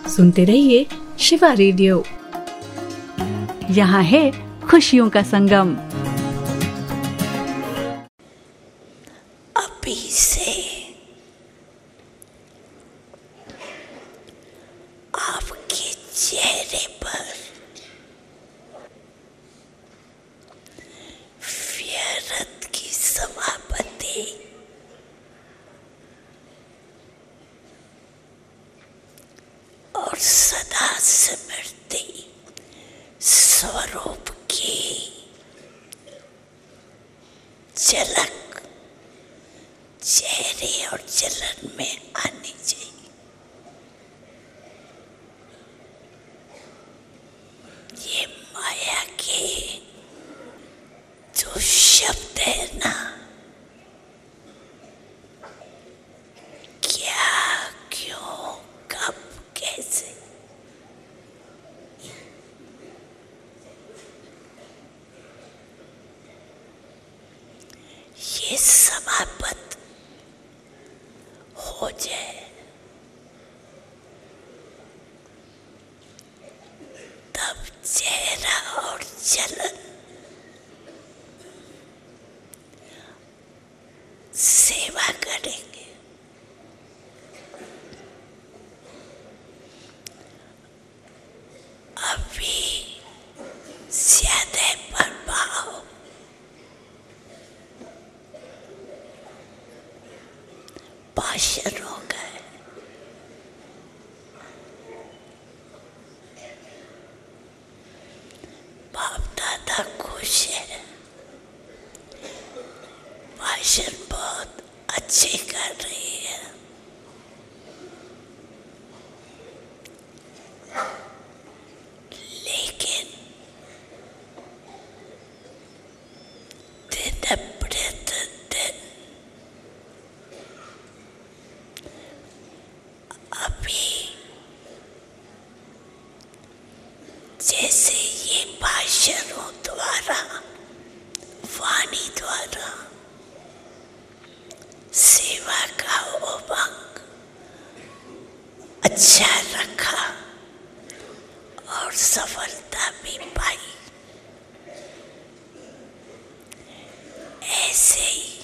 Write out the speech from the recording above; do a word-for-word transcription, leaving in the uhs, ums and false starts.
सुनते रहिए शिवा रेडियो। यहाँ है खुशियों का संगम। अभी से आपके चेहरे पर व्यर्थ की समापति और सदा स्मृति स्वरूप की झलक चेहरे और चलन में आनी चाहिए। ये माया के जो शब्द है ना, क्या, क्यों, कब, कैसे, ये समाप्त हो जाए तब चेहरा और चलन सेवा करेंगे। अभी ज्यादा प्रभाव भाषण हो गए। बाप दादा खुश है, भाषण बहुत अच्छे कर रही है। लेकिन दिन प्रतिदिन अभी जैसे ये भाषणों द्वारा, वाणी द्वारा सेवा का उमंग अच्छा रखा और सफलता भी पाई, ऐसे ही